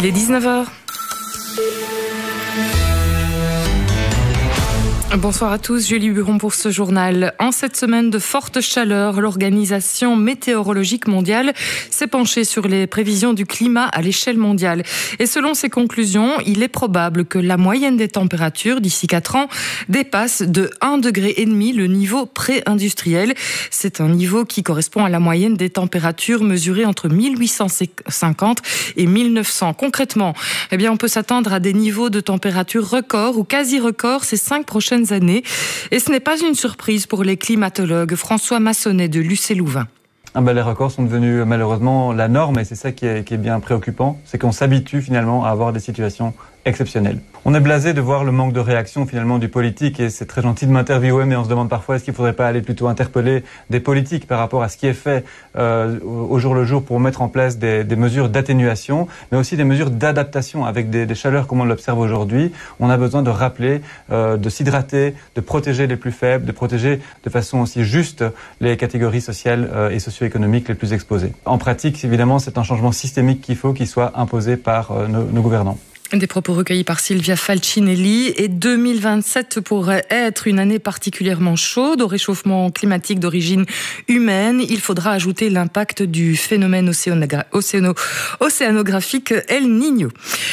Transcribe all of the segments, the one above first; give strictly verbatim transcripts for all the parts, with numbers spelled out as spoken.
Il est dix-neuf heures. Bonsoir à tous, Julie Buron pour ce journal. En cette semaine de forte chaleur, l'Organisation météorologique mondiale s'est penchée sur les prévisions du climat à l'échelle mondiale. Et selon ses conclusions, il est probable que la moyenne des températures d'ici quatre ans dépasse de un virgule cinq degré le niveau pré-industriel. C'est un niveau qui correspond à la moyenne des températures mesurées entre mille huit cent cinquante et mille neuf cents. Concrètement, eh bien, on peut s'attendre à des niveaux de température records ou quasi-records ces cinq prochaines années. Et ce n'est pas une surprise pour les climatologues. François Massonnet de l'U C Louvain. Ah ben les records sont devenus malheureusement la norme et c'est ça qui est, qui est bien préoccupant, c'est qu'on s'habitue finalement à avoir des situations exceptionnelles. On est blasé de voir le manque de réaction finalement du politique et c'est très gentil de m'interviewer, mais on se demande parfois est-ce qu'il ne faudrait pas aller plutôt interpeller des politiques par rapport à ce qui est fait euh, au jour le jour pour mettre en place des, des mesures d'atténuation, mais aussi des mesures d'adaptation avec des, des chaleurs comme on l'observe aujourd'hui. On a besoin de rappeler, euh, de s'hydrater, de protéger les plus faibles, de protéger de façon aussi juste les catégories sociales euh, et socio-économiques les plus exposées. En pratique, évidemment, c'est un changement systémique qu'il faut qu'il soit imposé par euh, nos, nos gouvernants. Des propos recueillis par Silvia Falcinelli. Et deux mille vingt-sept pourrait être une année particulièrement chaude au réchauffement climatique d'origine humaine. Il faudra ajouter l'impact du phénomène océanogra- océano- océanographique El Niño.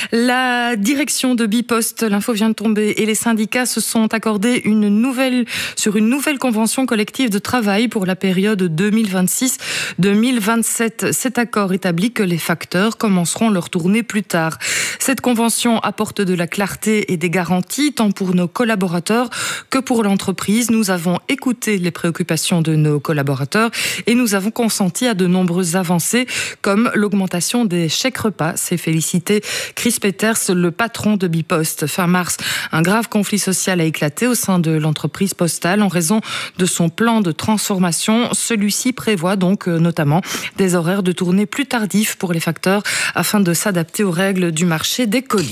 La direction de Bipost, l'info vient de tomber, et les syndicats se sont accordés une nouvelle, sur une nouvelle convention collective de travail pour la période deux mille vingt-six deux mille vingt-sept. Cet accord établit que les facteurs commenceront leur tournée plus tard. Cette convention apporte de la clarté et des garanties tant pour nos collaborateurs que pour l'entreprise. Nous avons écouté les préoccupations de nos collaborateurs et nous avons consenti à de nombreuses avancées comme l'augmentation des chèques repas. C'est félicité Chris Peters, le patron de Bipost. Fin mars, un grave conflit social a éclaté au sein de l'entreprise postale en raison de son plan de transformation. Celui-ci prévoit donc notamment des horaires de tournée plus tardifs pour les facteurs afin de s'adapter aux règles du marché des colis.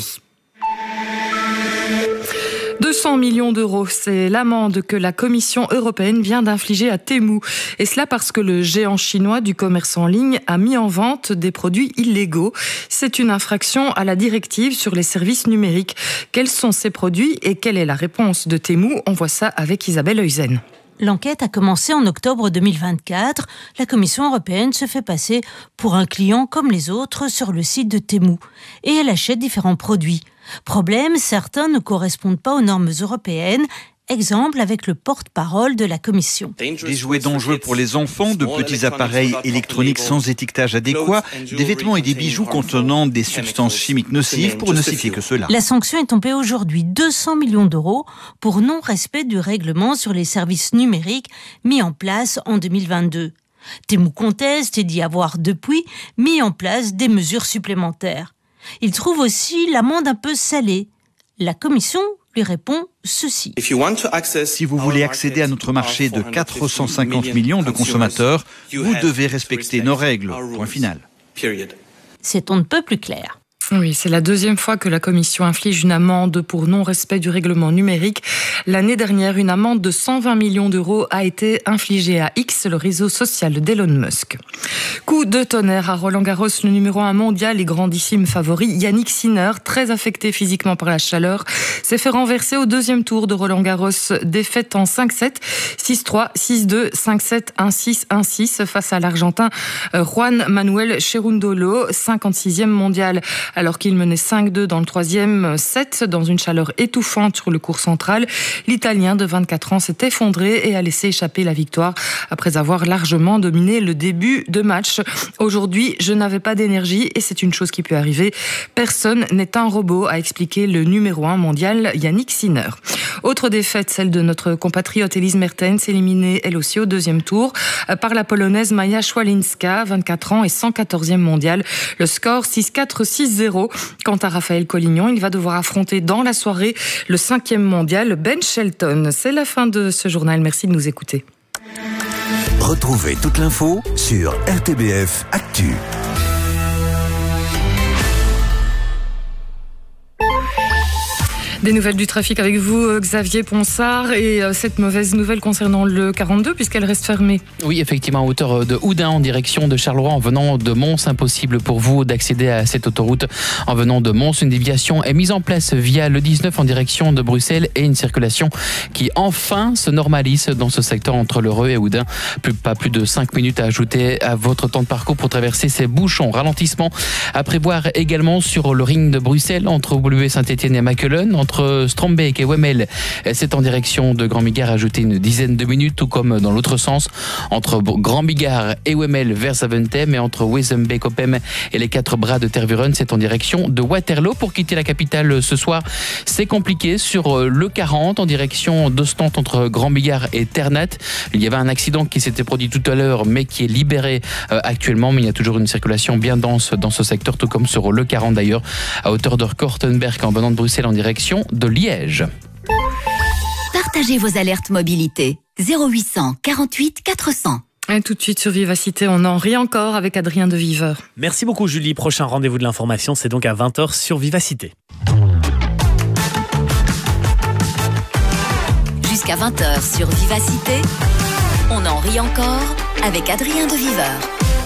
deux cents millions d'euros, c'est l'amende que la Commission européenne vient d'infliger à Temu. Et cela parce que le géant chinois du commerce en ligne a mis en vente des produits illégaux. C'est une infraction à la directive sur les services numériques. Quels sont ces produits et quelle est la réponse de Temu? On voit ça avec Isabelle Heusen. L'enquête a commencé en octobre deux mille vingt-quatre. La Commission européenne se fait passer pour un client comme les autres sur le site de Temu. Et elle achète différents produits. Problème, certains ne correspondent pas aux normes européennes. Exemple avec le porte-parole de la Commission. Des jouets dangereux pour les enfants, de petits appareils électroniques sans étiquetage adéquat, des vêtements et des bijoux contenant des substances chimiques nocives pour ne citer que cela. La sanction est tombée aujourd'hui, deux cents millions d'euros pour non-respect du règlement sur les services numériques mis en place en deux mille vingt-deux. Temu conteste et dit avoir depuis mis en place des mesures supplémentaires. Il trouve aussi l'amende un peu salée. La Commission lui répond ceci. Si vous voulez accéder à notre marché de quatre cent cinquante millions de consommateurs, vous devez respecter nos règles. Point final. C'est on ne peut plus clair. Oui, c'est la deuxième fois que la Commission inflige une amende pour non-respect du règlement numérique. L'année dernière, une amende de cent vingt millions d'euros a été infligée à X, le réseau social d'Elon Musk. Coup de tonnerre à Roland-Garros, le numéro un mondial et grandissime favori, Yannick Sinner, très affecté physiquement par la chaleur, s'est fait renverser au deuxième tour de Roland-Garros. Défaite en cinq sept, six trois, six deux, cinq sept, un six, un six face à l'Argentin Juan Manuel Cherundolo, cinquante-sixième mondial. Alors qu'il menait cinq deux dans le troisième set, dans une chaleur étouffante sur le court central, l'Italien de vingt-quatre ans s'est effondré et a laissé échapper la victoire après avoir largement dominé le début de match. Aujourd'hui, je n'avais pas d'énergie et c'est une chose qui peut arriver. Personne n'est un robot, a expliqué le numéro un mondial Yannick Sinner. Autre défaite, celle de notre compatriote Elise Mertens, éliminée elle aussi au deuxième tour par la Polonaise Maja Szwalinska, vingt-quatre ans et cent quatorzième mondial. Le score six quatre, six zéro. Quant à Raphaël Collignon, il va devoir affronter dans la soirée le cinquième mondial Ben Shelton. C'est la fin de ce journal. Merci de nous écouter. Retrouvez toute l'info sur R T B F Actu. Des nouvelles du trafic avec vous, Xavier Ponsard, et cette mauvaise nouvelle concernant le quarante-deux puisqu'elle reste fermée. Oui, effectivement, à hauteur de Houdain en direction de Charleroi en venant de Mons. Impossible pour vous d'accéder à cette autoroute en venant de Mons. Une déviation est mise en place via le dix-neuf en direction de Bruxelles et une circulation qui enfin se normalise dans ce secteur entre Le Reux et Houdain. Plus, pas plus de cinq minutes à ajouter à votre temps de parcours pour traverser ces bouchons. Ralentissement à prévoir également sur le ring de Bruxelles entre Woluwe-Saint-Étienne et Makelen, entre Strombeek et Wemmel. C'est en direction de Grand Bigard, ajouter une dizaine de minutes, tout comme dans l'autre sens entre Grand Bigard et Wemmel vers Zaventem, et entre Wezenbeek-Oppem et les quatre bras de Tervuren, c'est en direction de Waterloo. Pour quitter la capitale ce soir, c'est compliqué sur le quarante en direction d'Ostende entre Grand Bigard et Ternat. Il y avait un accident qui s'était produit tout à l'heure mais qui est libéré euh, actuellement, mais il y a toujours une circulation bien dense dans ce secteur, tout comme sur le quarante d'ailleurs, à hauteur de Kortenberg en venant de Bruxelles en direction de Liège. Partagez vos alertes mobilité. zéro huit cent quarante-huit quatre cents. Et tout de suite sur Vivacité, on en rit encore avec Adrien de Viveur. Merci beaucoup Julie. Prochain rendez-vous de l'information, c'est donc à vingt heures sur Vivacité. Jusqu'à vingt heures sur Vivacité, on en rit encore avec Adrien de Viveur.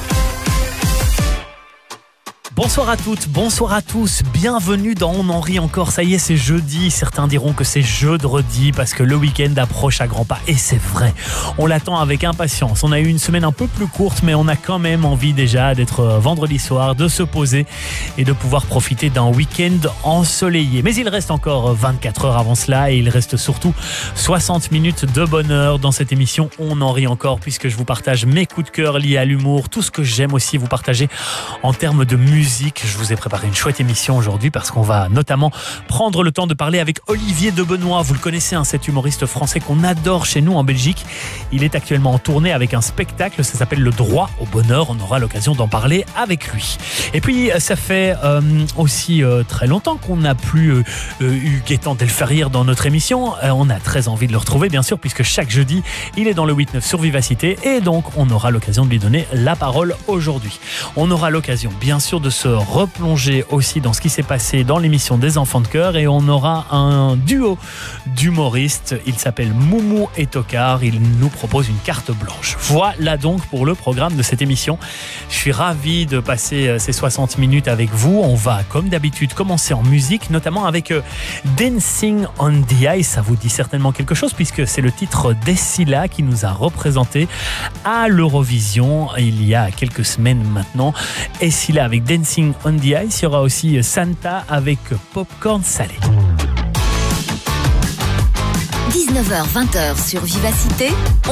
Bonsoir à toutes, bonsoir à tous, bienvenue dans On en rit encore. Ça y est, c'est jeudi, certains diront que c'est jeudi parce que le week-end approche à grands pas, et c'est vrai, on l'attend avec impatience. On a eu une semaine un peu plus courte, mais on a quand même envie déjà d'être vendredi soir, de se poser et de pouvoir profiter d'un week-end ensoleillé. Mais il reste encore vingt-quatre heures avant cela, et il reste surtout soixante minutes de bonheur dans cette émission On en rit encore, puisque je vous partage mes coups de cœur liés à l'humour, tout ce que j'aime aussi vous partager en termes de musique. Je vous ai préparé une chouette émission aujourd'hui parce qu'on va notamment prendre le temps de parler avec Olivier de Benoît. Vous le connaissez, hein, cet humoriste français qu'on adore chez nous en Belgique. Il est actuellement en tournée avec un spectacle, ça s'appelle Le Droit au Bonheur. On aura l'occasion d'en parler avec lui. Et puis, ça fait euh, aussi euh, très longtemps qu'on n'a plus euh, eu Gaëtan Delferrière dans notre émission. Euh, on a très envie de le retrouver, bien sûr, puisque chaque jeudi, il est dans le huit neuf sur Vivacité, et donc on aura l'occasion de lui donner la parole aujourd'hui. On aura l'occasion, bien sûr, de se replonger aussi dans ce qui s'est passé dans l'émission des Enfants de Cœur, et on aura un duo d'humoristes. Il s'appelle Moumou et Tocard. Il nous propose une carte blanche. Voilà donc pour le programme de cette émission. Je suis ravi de passer ces soixante minutes avec vous. On va, comme d'habitude, commencer en musique, notamment avec Dancing on the Ice. Ça vous dit certainement quelque chose, puisque c'est le titre d'Essila qui nous a représenté à l'Eurovision il y a quelques semaines maintenant. Essila avec Dancing on the Ice. Il y aura aussi Santa avec Popcorn Salé. dix-neuf heures vingt sur Vivacité.